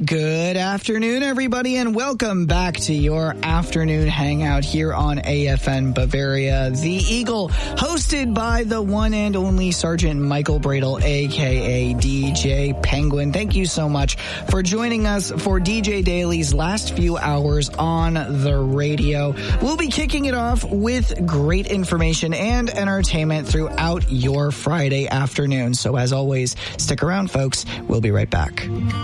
Good afternoon, everybody, and welcome back to your afternoon hangout here on AFN Bavaria, The Eagle, hosted by the one and only Sergeant Michael Bradle, a.k.a. DJ Penguin. Thank you so much for joining us for DJ Daily's last few hours on the radio. We'll be kicking it off with great information and entertainment throughout your Friday afternoon. So as always, stick around, folks. We'll be right back.